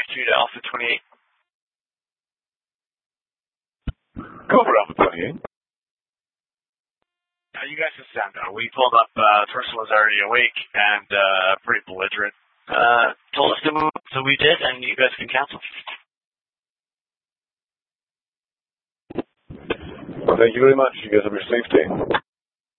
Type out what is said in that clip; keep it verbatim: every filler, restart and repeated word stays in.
two to Alpha twenty-eight. Cobra Alpha twenty-eight. Uh, you guys can stand down. We pulled up, uh, the person was already awake and, uh, pretty belligerent. Uh, told us to move, so we did, and you guys can cancel. Thank you very much. You guys have your safety.